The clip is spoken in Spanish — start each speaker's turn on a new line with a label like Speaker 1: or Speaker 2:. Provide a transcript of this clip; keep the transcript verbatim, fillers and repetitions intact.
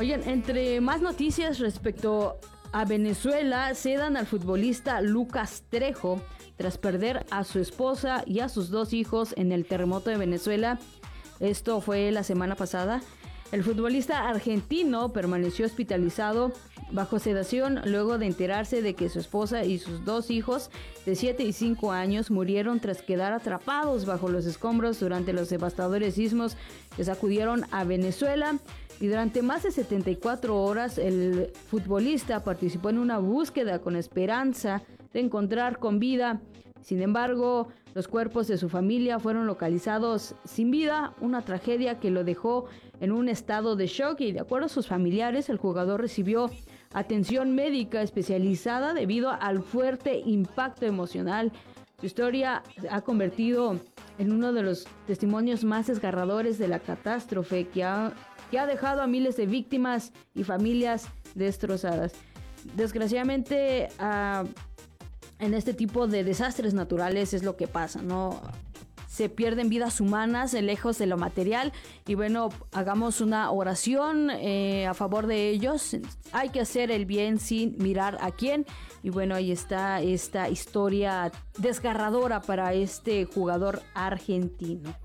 Speaker 1: Oigan, entre más noticias respecto a Venezuela, se dan al futbolista Lucas Trejo tras perder a su esposa y a sus dos hijos en el terremoto de Venezuela. Esto fue la semana pasada. El futbolista argentino permaneció hospitalizado bajo sedación luego de enterarse de que su esposa y sus dos hijos de siete y cinco años murieron tras quedar atrapados bajo los escombros durante los devastadores sismos que sacudieron a Venezuela. Y durante más de setenta y cuatro horas el futbolista participó en una búsqueda con esperanza de encontrar con vida. Sin embargo, los cuerpos de su familia fueron localizados sin vida, una tragedia que lo dejó en un estado de shock, y de acuerdo a sus familiares, el jugador recibió atención médica especializada debido al fuerte impacto emocional. Su historia se ha convertido en uno de los testimonios más desgarradores de la catástrofe que ha, que ha dejado a miles de víctimas y familias destrozadas. Desgraciadamente, uh, en este tipo de desastres naturales es lo que pasa, ¿no? Se pierden vidas humanas lejos de lo material, y bueno, hagamos una oración eh, a favor de ellos. Hay que hacer el bien sin mirar a quién, y bueno, ahí está esta historia desgarradora para este jugador argentino.